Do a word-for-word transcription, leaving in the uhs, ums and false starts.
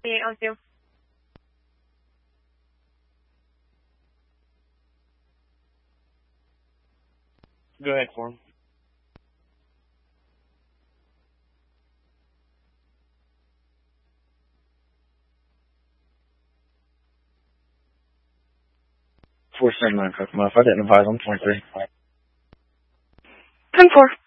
eight oh two. Go ahead for him. four seven nine, Cook. If I didn't advise, I'm twenty-three. ten four.